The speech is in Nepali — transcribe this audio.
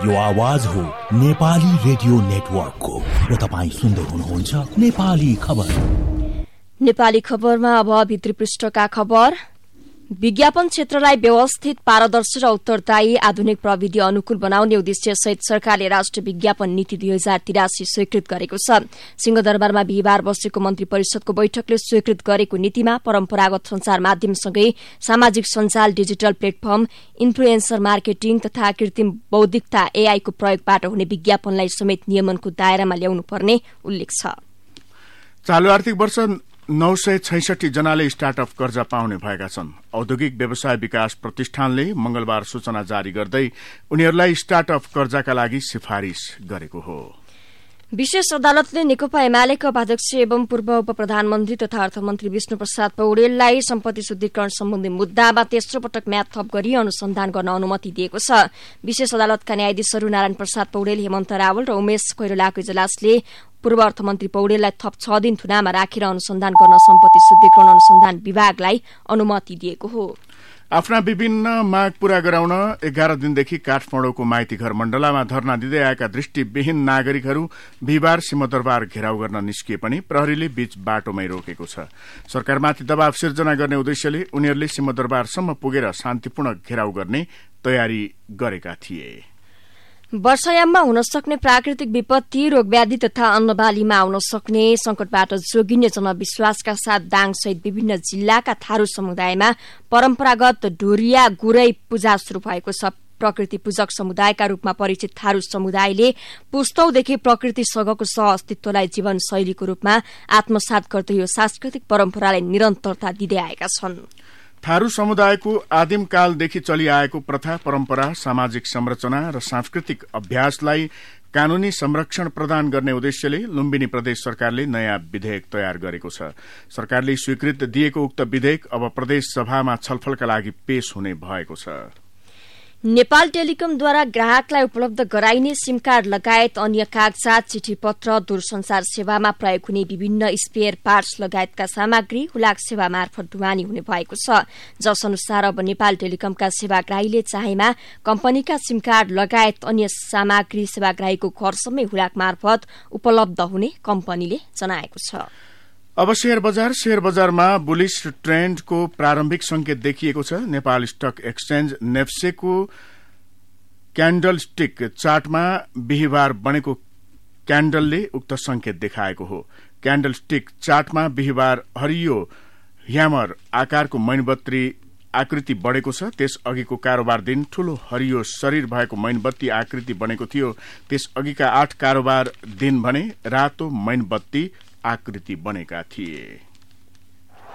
यो आवाज हो नेपाली रेडियो नेटवर्कको र तपाईं सुन्दै हुनुहुन्छ नेपाली खबर। नेपाली खबरमा अब भित्री पृष्ठका खबर। विज्ञापन क्षेत्रलाई व्यवस्थित, पारदर्शी र उत्तरदायी आधुनिक प्रविधि अनुकूल बनाउने उद्देश्य सहित सरकारले राष्ट्रिय विज्ञापन नीति 2083 स्वीकृत गरेको छ। सिंहदरबारमा बिहिबार बसेको मन्त्री परिषदको बैठकले स्वीकृत गरेको नीतिमा परम्परागत संचार माध्यमसँगै सामाजिक सञ्जाल, डिजिटल प्लेटफर्म, इन्फ्लुएन्सर मार्केटिङ तथा कृत्रिम बौद्धिकता एआई को प्रयोगबाट हुने विज्ञापनलाई समेत नियमनको दायरामा ल्याउनुपर्ने उल्लेख छ। चालू आर्थिक वर्ष 966 जनाले स्टार्टअप कर्जा पाउने भएका छन्। औद्योगिक व्यवसाय विकास प्रतिष्ठानले मंगलबार सूचना जारी गर्दै उनीहरूलाई स्टार्टअप कर्जाका लागि सिफारिश गरेको हो। विशेष अदालतले नेकपा एमालेका उपाध्यक्ष एवं पूर्व उप प्रधानमन्त्री तथा अर्थमन्त्री विष्णु प्रसाद पौडेललाई सम्पत्ति शुद्धिकरण सम्बन्धी मुद्दामा तेस्रो पटक म्याद थप गरी अनुसन्धान गर्न अनुमति दिएको छ। विशेष अदालतका न्यायाधीशहरू नारायण प्रसाद पौडेल, हेमन्त रावल र उमेश कोइरालाको इजलासले पूर्व अर्थमन्त्री पौडेललाई थप 6 दिन थुनामा राखेर अनुसन्धान गर्न सम्पत्ति शुद्धिकरण अनुसन्धान विभागलाई अनुमति दिएको हो। आफ्ना विभिन्न माग पूरा गराउन 11 दिनदेखि काठमाडौँको माइती घर मण्डलामा धरना दिँदै आएका दृष्टिविहीन नागरिकहरू बिहिबार सिंहदरबार घेराउ गर्न निस्किए पनि प्रहरीले बीच बाटोमै रोकेको छ। सरकारमाथि दबाव सिर्जना गर्ने उद्देश्यले उनीहरूले सिंहदरबारसम्म पुगेर शान्तिपूर्ण घेराउ गर्ने तयारी गरेका थिए। वर्षायाममा हुन सक्ने प्राकृतिक विपत्ति, रोगव्याधि तथा अन्नबालीमा आउन सक्ने संकटबाट जोगिने जनविश्वासका साथ दाङ सहित विभिन्न जिल्लाका थारू समुदायमा परम्परागत ढोरिया गुरै पूजा शुरू भएको छ। प्रकृति पूजक समुदायका रूपमा परिचित थारू समुदायले पुस्तौदेखि प्रकृतिसँगको सहअस्तित्वलाई जीवनशैलीको रूपमा आत्मसात गर्दै यो सांस्कृतिक परम्परालाई निरन्तरता दिँदै आएका छन्। थारू समुदायको आदिम कालदेखि चलिआएको प्रथा, परम्परा, सामाजिक संरचना र सांस्कृतिक अभ्यासलाई कानूनी संरक्षण प्रदान गर्ने उद्देश्यले लुम्बिनी प्रदेश सरकारले नयाँ विधेयक तयार गरेको छ। सरकारले स्वीकृत दिएको उक्त विधेयक अब प्रदेश सभामा छलफलका लागि पेश हुने भएको छ। नेपाल टेलिकमद्वारा ग्राहकलाई उपलब्ध गराइने सिम कार्ड लगायत अन्य कागजात, चिठीपत्र, दूरसञ्चार सेवामा प्रयोग हुने विभिन्न स्पेयर पार्ट्स लगायतका सामग्री हुलाक सेवा मार्फत ढुवानी हुने भएको छ। जस अनुसार अब नेपाल टेलिकमका सेवाग्राहीले चाहेमा कम्पनीका सिम कार्ड लगायत अन्य सामग्री सेवाग्राहीको घरसम्मै हुलाक मार्फत उपलब्ध हुने कम्पनीले जनाएको छ। अब शेयर बजारमा बुलिश ट्रेन्डको प्रारम्भिक संकेत देखिएको छ। Nepal stock exchange नेप्सेको candle stick चार्टमा बिहिबार बनेको क्यान्डलले उक्त संकेत देखाएको हो। क्यान्डल स्टिक चार्टमा बिहिबार हरियो ह्यामर आकारको मैनबत्ती आकृति बढेको छ। त्यस अघिको कारोबार दिन ठूलो हरियो शरीर भएको मैनबत्ती आकृति बनेको थियो। त्यस अघिका 8 कारोबार दिन भने रातो मैनबत्ती आकृति बनेका थिए।